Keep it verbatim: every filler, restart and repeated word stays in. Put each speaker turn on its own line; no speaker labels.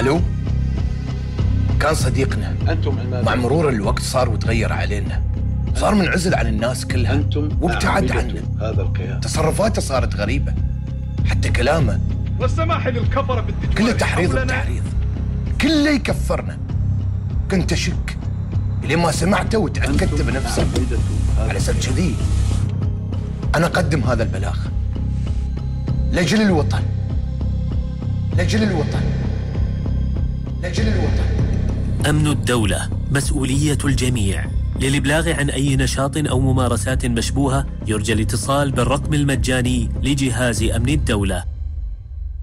الو، كان صديقنا.
انتم
مع مرور الوقت صار وتغير علينا، صار منعزل عن الناس كلها
انتم
وابتعد عنا.
هذا الكيان
تصرفاته صارت غريبة، حتى كلامه
والسماح للكفرة بالتجوال
كله تحريض
حولنا.
بتحريض، كله يكفرنا. كنت أشك لين ما سمعته وتأكدت بنفسي. على سبب كذي أنا أقدم هذا البلاغ لأجل الوطن، لأجل الوطن، لأجل الوطن.
أمن الدولة مسؤولية الجميع. للإبلاغ عن أي نشاط أو ممارسات مشبوهة يرجى الاتصال بالرقم المجاني لجهاز أمن الدولة